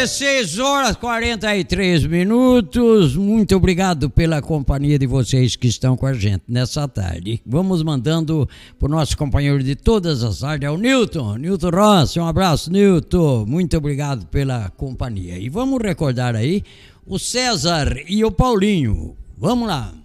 16 horas e 43 minutos. Muito obrigado pela companhia de vocês que estão com a gente nessa tarde. Vamos mandando pro nosso companheiro de todas as tardes, é o Newton Rossi. Um abraço, Newton. Muito obrigado pela companhia. E vamos recordar aí o César e o Paulinho. Vamos lá.